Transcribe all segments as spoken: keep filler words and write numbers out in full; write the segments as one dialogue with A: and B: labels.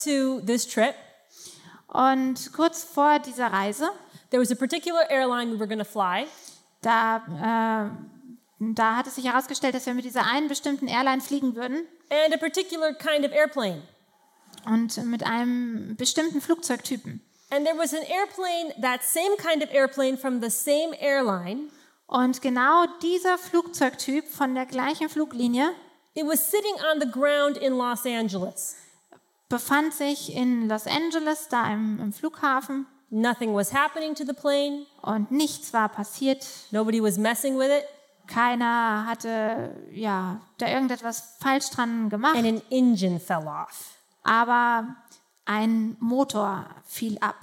A: to this trip,
B: Und kurz vor dieser Reise,
A: there was a particular airline we were going to fly.
B: da, äh, da hat es sich herausgestellt, dass wir mit dieser einen bestimmten Airline fliegen würden
A: And a particular kind of airplane.
B: und mit einem bestimmten Flugzeugtypen.
A: And there was an airplane, that same kind of airplane from the same airline.
B: Und genau dieser Flugzeugtyp von der gleichen Fluglinie
A: It was sitting on the ground in Los Angeles.
B: befand sich in Los Angeles, da im, im Flughafen,
A: Nothing was happening to the plane.
B: und nichts war passiert.
A: Nobody was messing with it.
B: Keiner hatte ja da irgendetwas falsch dran gemacht,
A: And an engine fell off
B: aber ein Motor fiel ab.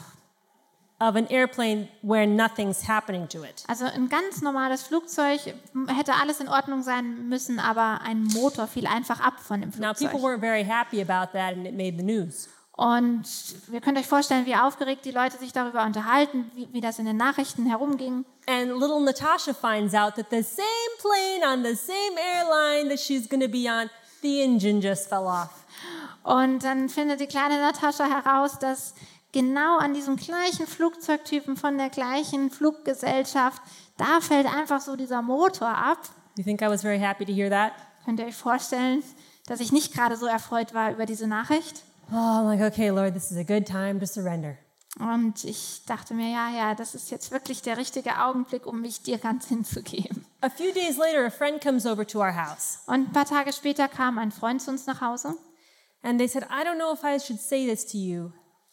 A: of an airplane where nothing's happening to it.
B: Also ein ganz normales Flugzeug, hätte alles in Ordnung sein müssen, aber ein Motor fiel einfach ab von dem
A: Now, people
B: Flugzeug.
A: weren't very happy about that, and it made the news.
B: Und ihr könnt euch vorstellen, wie aufgeregt die Leute sich darüber unterhalten, wie, wie das in den Nachrichten herumging.
A: And little Natasha finds out that the same plane on the same airline that she's going to be on, the engine just fell off.
B: Und dann findet die kleine Natascha heraus, dass genau an diesem gleichen Flugzeugtypen von der gleichen Fluggesellschaft, da fällt einfach so dieser Motor ab.
A: You think I was very happy to hear that?
B: Könnt ihr euch vorstellen, dass ich nicht gerade so erfreut war über diese Nachricht?
A: Oh, I'm like, okay, Lord, this is a good time to surrender.
B: Und ich dachte mir, ja, ja, das ist jetzt wirklich der richtige Augenblick, um mich dir ganz hinzugeben.
A: A few days later, a friend comes over to our house,
B: Und ein paar Tage später kam ein Freund zu uns nach Hause
A: and they said, I don't know if I should say this to you,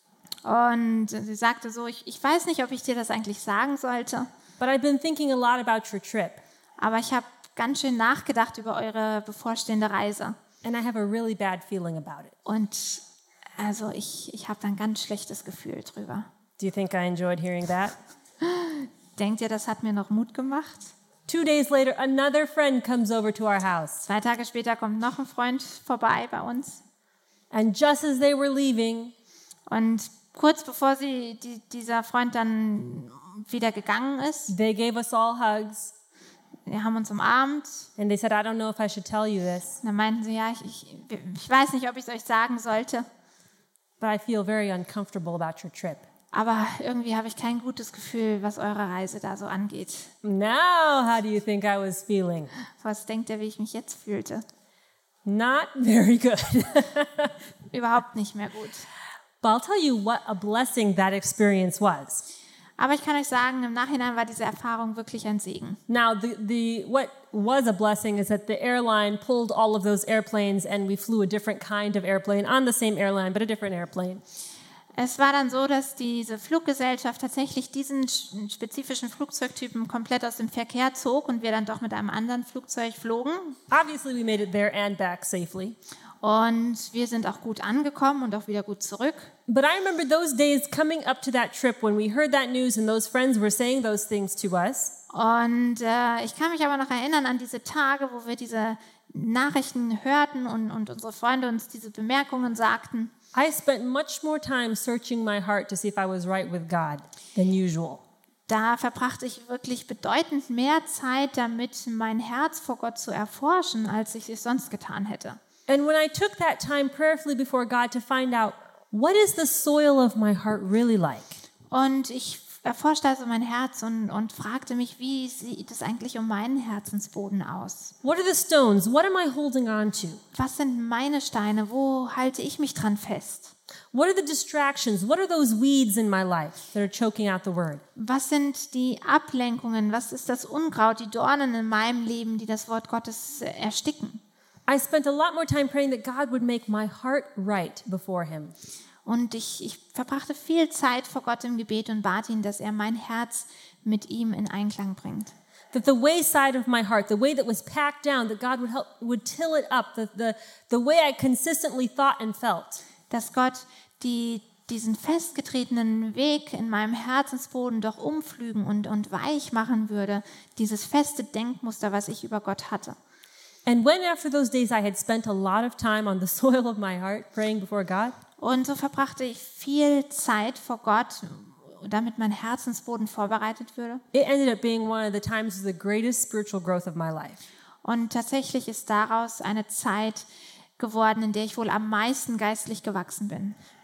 B: und sie sagte so, ich, ich weiß nicht, ob ich dir das eigentlich sagen sollte,
A: but I've been thinking a lot about your trip,
B: aber ich habe ganz schön nachgedacht über eure bevorstehende Reise.
A: and I have a really bad feeling about it.
B: Und also ich, ich habe da ein ganz schlechtes Gefühl drüber.
A: Do you think I enjoyed hearing that?
B: Denkt ihr, das hat mir noch Mut gemacht?
A: Two days later, another friend comes over to our house,
B: Zwei Tage später kommt noch ein Freund vorbei bei uns.
A: and just as they were leaving,
B: Und kurz bevor sie, die, dieser Freund dann wieder gegangen ist,
A: they gave us all hugs,
B: wir haben uns umarmt.
A: and they said, I don't know if I should tell you this,
B: Dann meinten sie, ja, ich, ich, ich weiß nicht, ob ich es euch sagen sollte,
A: but I feel very uncomfortable about your trip.
B: aber irgendwie habe ich kein gutes Gefühl, was eure Reise da so angeht.
A: Now, how do you think I was feeling?
B: Was denkt ihr, wie ich mich jetzt fühlte?
A: Not very good.
B: Überhaupt nicht mehr gut.
A: But I'll tell you what a blessing that experience was.
B: Aber ich kann euch sagen, im Nachhinein war diese Erfahrung wirklich ein Segen.
A: Now, the, the what was a blessing is that the airline pulled all of those airplanes and we flew a different kind of airplane on the same airline, but a different airplane.
B: Es war dann so, dass diese Fluggesellschaft tatsächlich diesen spezifischen Flugzeugtypen komplett aus dem Verkehr zog und wir dann doch mit einem anderen Flugzeug flogen.
A: Obviously, we made it there and back safely.
B: Und wir sind auch gut angekommen und auch wieder gut zurück.
A: But I remember those days coming up to that trip when we heard that news and those friends were saying those things to us.
B: Und äh, ich kann mich aber noch erinnern an diese Tage, wo wir diese Nachrichten hörten und, und unsere Freunde uns diese Bemerkungen sagten.
A: I spent much more time searching my heart to see if I was right with God than usual.
B: Da verbrachte ich wirklich bedeutend mehr Zeit damit, mein Herz vor Gott zu erforschen, als ich es sonst getan hätte.
A: And when I took that time prayerfully before God to find out, what is the soil of my heart really like?
B: Und ich erforschte also mein Herz und, und fragte mich, wie sieht es eigentlich um meinen Herzensboden aus?
A: What are the stones? What am I holding on to?
B: Was sind meine Steine? Wo halte ich mich dran fest?
A: What are the distractions? What are those weeds in my life that are choking out the word?
B: Was sind die Ablenkungen? Was ist das Unkraut, die Dornen in meinem Leben, die das Wort Gottes ersticken?
A: I spent a lot more time praying that God would make my heart right before him.
B: Und ich, ich verbrachte viel Zeit vor Gott im Gebet und bat ihn, dass er mein Herz mit ihm in Einklang bringt.
A: That the wayside of my heart, the way that was packed down, that God would help, would till it up, the, the, the way I consistently thought and felt.
B: Dass Gott die, diesen festgetretenen Weg in meinem Herzensboden doch umflügen und, und weich machen würde, dieses feste Denkmuster, was ich über Gott hatte.
A: And when after those days I had spent a lot of time on the soil of my heart praying before God,
B: Und so verbrachte ich viel Zeit vor Gott, damit mein Herzensboden vorbereitet würde.
A: it ended up being one of the times of the greatest spiritual growth of my life.
B: Und tatsächlich ist daraus eine Zeit geworden, in der ich wohl am meisten geistlich gewachsen bin.